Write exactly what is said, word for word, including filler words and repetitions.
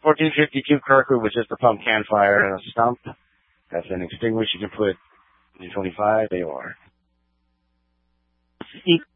fourteen fifty-two Kirkwood with just a pump can fire and a stump. That's an extinguisher. You can put twenty-five A O R.